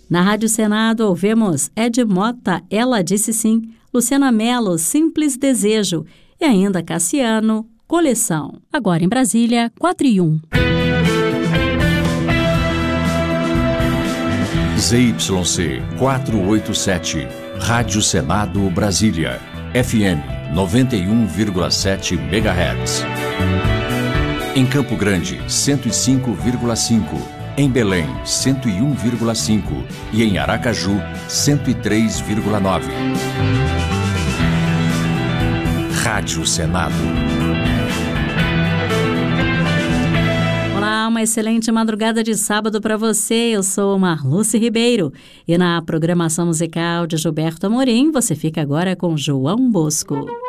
Na Rádio Senado ouvimos Ed Mota, Ela Disse Sim, Luciana Mello, Simples Desejo e ainda Cassiano, Coleção. Agora em Brasília, 4:01. ZYC 487, Rádio Senado Brasília, FM 91,7 MHz. Em Campo Grande, 105,5. Em Belém, 101,5 e em Aracaju, 103,9. Rádio Senado. Olá, uma excelente madrugada de sábado para você. Eu sou Marluce Ribeiro e na programação musical de Gilberto Amorim, você fica agora com João Bosco.